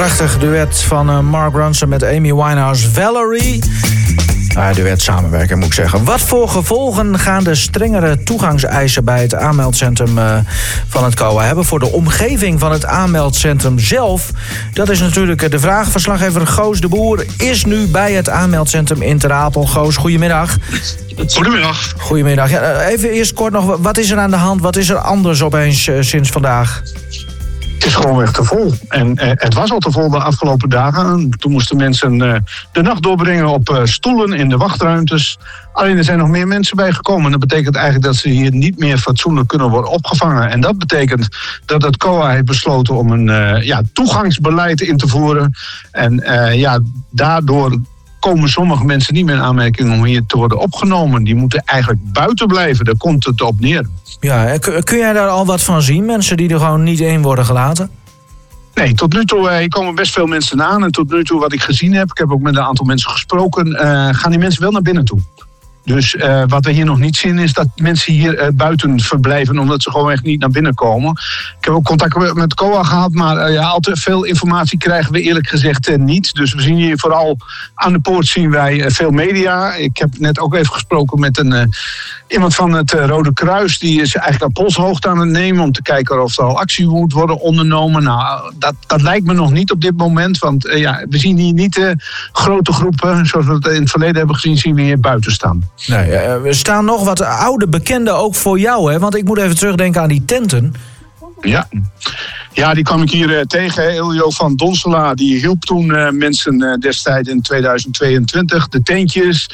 Prachtig duet van Mark Ronson met Amy Winehouse, Valerie. Duet samenwerken, moet ik zeggen. Wat voor gevolgen gaan de strengere toegangseisen bij het aanmeldcentrum van het COA hebben voor de omgeving van het aanmeldcentrum zelf? Dat is natuurlijk de vraag. Verslaggever Goos de Boer is nu bij het aanmeldcentrum in Ter Apel. Goos, goedemiddag. Goedemiddag. Goedemiddag. Ja, even eerst kort nog, wat is er aan de hand? Wat is er anders opeens sinds vandaag? Het is gewoon echt te vol. En het was al te vol de afgelopen dagen. Toen moesten mensen de nacht doorbrengen op stoelen in de wachtruimtes. Alleen er zijn nog meer mensen bijgekomen. Dat betekent eigenlijk dat ze hier niet meer fatsoenlijk kunnen worden opgevangen. En dat betekent dat het COA heeft besloten om een toegangsbeleid in te voeren. En daardoor komen sommige mensen niet meer in aanmerking om hier te worden opgenomen. Die moeten eigenlijk buiten blijven. Daar komt het op neer. Ja, kun jij daar al wat van zien? Mensen die er gewoon niet in worden gelaten? Nee, tot nu toe hier komen best veel mensen aan. En tot nu toe wat ik gezien heb, ik heb ook met een aantal mensen gesproken, gaan die mensen wel naar binnen toe. Dus wat we hier nog niet zien is dat mensen hier buiten verblijven omdat ze gewoon echt niet naar binnen komen. Ik heb ook contact met COA gehad, maar al te veel informatie krijgen we eerlijk gezegd niet. Dus we zien hier vooral aan de poort zien wij veel media. Ik heb net ook even gesproken met iemand van het Rode Kruis. Die is eigenlijk aan polshoogte aan het nemen om te kijken of er al actie moet worden ondernomen. Nou, dat lijkt me nog niet op dit moment. Want we zien hier niet grote groepen. Zoals we het in het verleden hebben gezien, zien we hier buiten staan. Nee, er staan nog wat oude bekenden ook voor jou, hè? Want ik moet even terugdenken aan die tenten. Ja, die kwam ik hier tegen. Iljo van Donselaar, die hielp toen mensen destijds in 2022. De tentjes,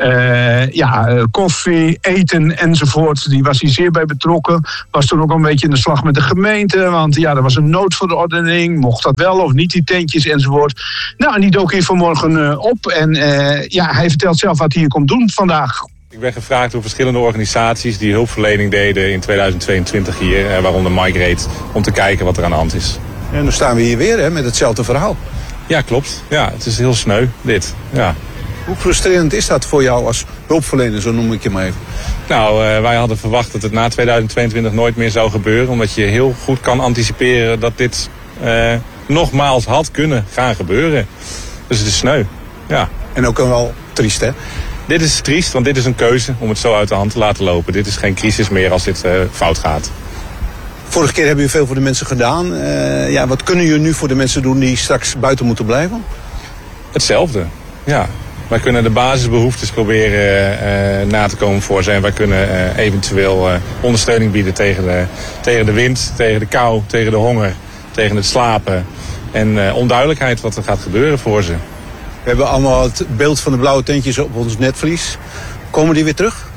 koffie, eten enzovoort. Die was hier zeer bij betrokken. Was toen ook een beetje in de slag met de gemeente. Want er was een noodverordening. Mocht dat wel of niet, die tentjes enzovoort. Nou, en die dook hier vanmorgen op. En hij vertelt zelf wat hij hier komt doen vandaag. Ik ben gevraagd door verschillende organisaties die hulpverlening deden in 2022 hier, waaronder Migrate, om te kijken wat er aan de hand is. En dan staan we hier weer met hetzelfde verhaal. Ja, klopt. Ja, het is heel sneu, dit. Ja. Hoe frustrerend is dat voor jou als hulpverlener, zo noem ik je maar even? Nou, wij hadden verwacht dat het na 2022 nooit meer zou gebeuren, omdat je heel goed kan anticiperen dat dit nogmaals had kunnen gaan gebeuren. Dus het is sneu, ja. En ook wel triest, hè? Dit is triest, want dit is een keuze om het zo uit de hand te laten lopen. Dit is geen crisis meer als dit fout gaat. Vorige keer hebben jullie veel voor de mensen gedaan. Wat kunnen jullie nu voor de mensen doen die straks buiten moeten blijven? Hetzelfde, ja. Wij kunnen de basisbehoeftes proberen na te komen voor ze. En wij kunnen eventueel ondersteuning bieden tegen de wind, tegen de kou, tegen de honger, tegen het slapen. En onduidelijkheid wat er gaat gebeuren voor ze. We hebben allemaal het beeld van de blauwe tentjes op ons netvlies. Komen die weer terug?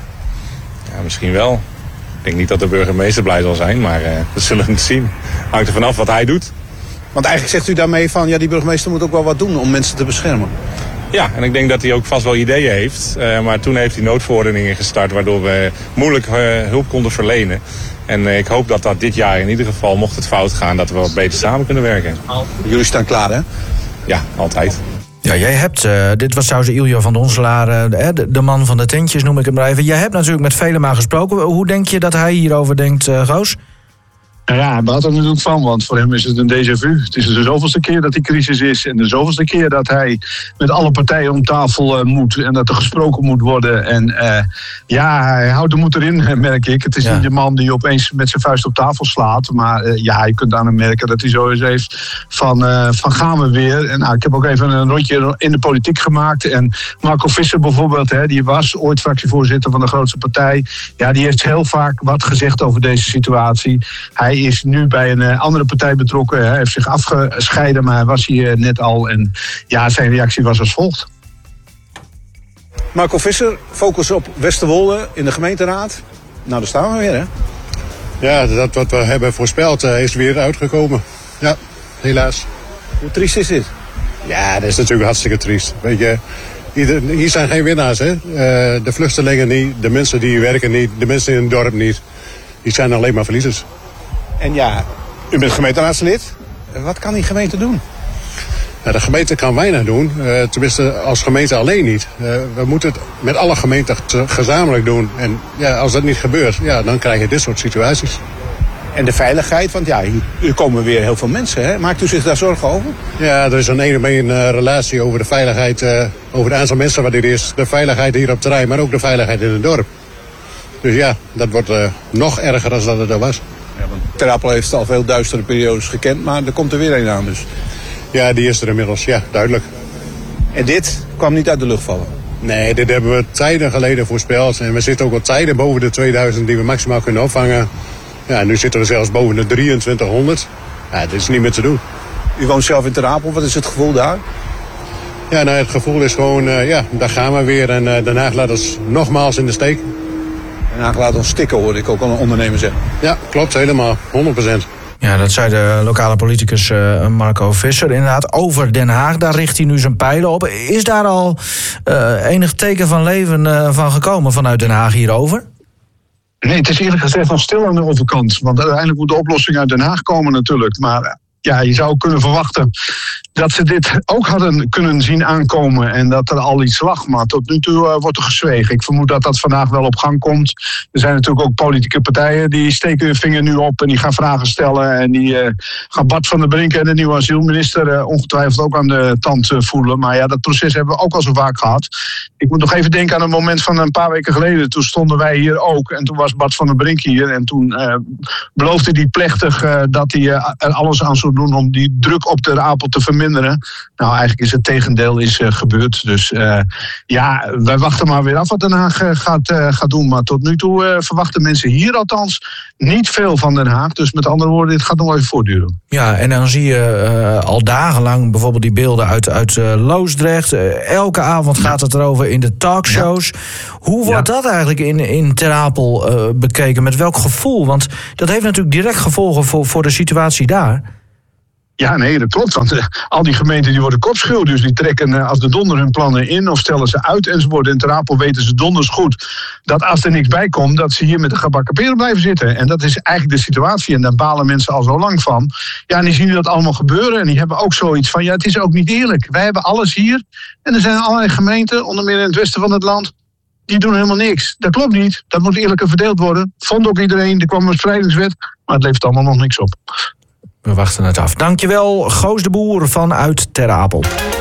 Ja, misschien wel. Ik denk niet dat de burgemeester blij zal zijn, maar dat zullen we niet zien. Hangt er vanaf wat hij doet. Want eigenlijk zegt u daarmee van, die burgemeester moet ook wel wat doen om mensen te beschermen. Ja, en ik denk dat hij ook vast wel ideeën heeft. Maar toen heeft hij noodverordeningen gestart, waardoor we moeilijk hulp konden verlenen. En ik hoop dat dit jaar in ieder geval, mocht het fout gaan, dat we wat beter samen kunnen werken. Jullie staan klaar, hè? Ja, altijd. Ja, jij hebt, dit was trouwens Iljo van Donselaar, de man van de tentjes noem ik hem maar even. Jij hebt natuurlijk met Velema gesproken. Hoe denk je dat hij hierover denkt, Goos? Ja, hij baat er natuurlijk van, want voor hem is het een déjà vu. Het is de zoveelste keer dat die crisis is en de zoveelste keer dat hij met alle partijen om tafel moet en dat er gesproken moet worden. En hij houdt de moed erin, merk ik. Het is niet de man die opeens met zijn vuist op tafel slaat, maar je kunt aan hem merken dat hij zo eens heeft van gaan we weer. En ik heb ook even een rondje in de politiek gemaakt en Marco Visser bijvoorbeeld, die was ooit fractievoorzitter van de grootste partij. Ja, die heeft heel vaak wat gezegd over deze situatie. Hij is nu bij een andere partij betrokken. Hij heeft zich afgescheiden, maar hij was hier net al. En zijn reactie was als volgt. Marco Visser, focus op Westerwolde in de gemeenteraad. Nou, daar staan we weer, hè? Ja, dat wat we hebben voorspeld is weer uitgekomen. Ja, helaas. Hoe triest is dit? Ja, dat is natuurlijk hartstikke triest. Weet je, hier zijn geen winnaars, hè? De vluchtelingen niet, de mensen die hier werken niet, de mensen in het dorp niet. Die zijn alleen maar verliezers. En u bent gemeenteraadslid. Wat kan die gemeente doen? De gemeente kan weinig doen. Tenminste, als gemeente alleen niet. We moeten het met alle gemeenten gezamenlijk doen. En als dat niet gebeurt, dan krijg je dit soort situaties. En de veiligheid, want ja, hier komen weer heel veel mensen. Hè? Maakt u zich daar zorgen over? Ja, er is een 1-op-1 relatie over de veiligheid, over het aantal mensen wat er is. De veiligheid hier op het terrein, maar ook de veiligheid in het dorp. Dus ja, dat wordt nog erger dan dat het al was. Ja, want Ter Apel heeft al veel duistere periodes gekend, maar er komt er weer een aan dus. Ja, die is er inmiddels, ja, duidelijk. En dit kwam niet uit de lucht vallen? Nee, dit hebben we tijden geleden voorspeld. En we zitten ook al tijden boven de 2000 die we maximaal kunnen opvangen. Ja, nu zitten we zelfs boven de 2300. Ja, dit is niet meer te doen. U woont zelf in Ter Apel, wat is het gevoel daar? Ja, nou, het gevoel is gewoon, daar gaan we weer. En Den Haag laat ons nogmaals in de steek. Den Haag laat ons stikken, hoorde ik ook al een ondernemer zeggen. Ja, klopt, helemaal. 100%. Ja, dat zei de lokale politicus Marco Visser. Inderdaad, over Den Haag, daar richt hij nu zijn pijlen op. Is daar al enig teken van leven van gekomen vanuit Den Haag hierover? Nee, het is eerlijk gezegd nog stil aan de overkant. Want uiteindelijk moet de oplossing uit Den Haag komen natuurlijk. Maar ja, je zou kunnen verwachten dat ze dit ook hadden kunnen zien aankomen en dat er al iets lag. Maar tot nu toe wordt er gezwegen. Ik vermoed dat dat vandaag wel op gang komt. Er zijn natuurlijk ook politieke partijen die steken hun vinger nu op en die gaan vragen stellen. En die gaan Bart van der Brink en de nieuwe asielminister ongetwijfeld ook aan de tand voelen. Maar ja, dat proces hebben we ook al zo vaak gehad. Ik moet nog even denken aan een moment van een paar weken geleden. Toen stonden wij hier ook en toen was Bart van der Brink hier. En toen beloofde hij plechtig dat hij er alles aan zou doen om die druk op Ter Apel te verminderen. Nou, eigenlijk is het tegendeel gebeurd. Dus ja, wij wachten maar weer af wat Den Haag gaat doen. Maar tot nu toe verwachten mensen hier althans niet veel van Den Haag. Dus met andere woorden, dit gaat nog even voortduren. Ja, en dan zie je al dagenlang bijvoorbeeld die beelden uit Loosdrecht. Elke avond gaat het erover in de talkshows. Ja. Hoe wordt dat eigenlijk in Ter Apel bekeken? Met welk gevoel? Want dat heeft natuurlijk direct gevolgen voor de situatie daar. Ja, nee, dat klopt. Want al die gemeenten die worden kopschuw. Dus die trekken als de donder hun plannen in of stellen ze uit enzovoort. In Ter Apel weten ze donders goed dat als er niks bij komt, dat ze hier met de gebakken peren blijven zitten. En dat is eigenlijk de situatie. En daar balen mensen al zo lang van. Ja, en die zien dat allemaal gebeuren. En die hebben ook zoiets van, ja, het is ook niet eerlijk. Wij hebben alles hier. En er zijn allerlei gemeenten, onder meer in het westen van het land, die doen helemaal niks. Dat klopt niet. Dat moet eerlijker verdeeld worden. Vond ook iedereen. Er kwam een spreidingswet. Maar het levert allemaal nog niks op. We wachten het af. Dankjewel, Goos de Boer vanuit Ter Apel.